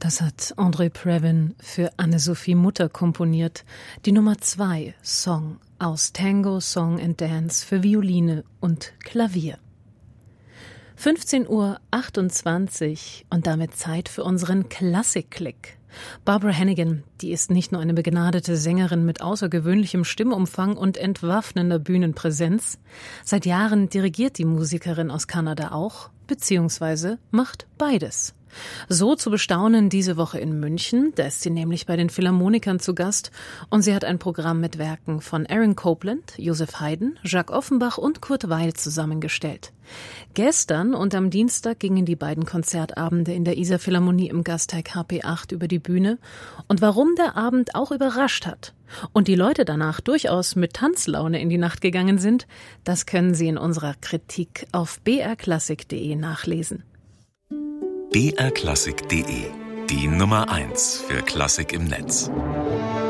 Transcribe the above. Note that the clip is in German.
Das hat André Previn für Anne-Sophie Mutter komponiert. Die Nummer 2 Song aus Tango, Song and Dance für Violine und Klavier. 15:28 Uhr und damit Zeit für unseren Klassik-Klick. Barbara Hannigan, die ist nicht nur eine begnadete Sängerin mit außergewöhnlichem Stimmumfang und entwaffnender Bühnenpräsenz. Seit Jahren dirigiert die Musikerin aus Kanada auch, beziehungsweise macht beides. So zu bestaunen diese Woche in München, da ist sie nämlich bei den Philharmonikern zu Gast und sie hat ein Programm mit Werken von Aaron Copland, Joseph Haydn, Jacques Offenbach und Kurt Weill zusammengestellt. Gestern und am Dienstag gingen die beiden Konzertabende in der Isar-Philharmonie im Gasteig HP8 über die Bühne und warum der Abend auch überrascht hat und die Leute danach durchaus mit Tanzlaune in die Nacht gegangen sind, das können Sie in unserer Kritik auf brklassik.de nachlesen. brklassik.de, die Nummer 1 für Klassik im Netz.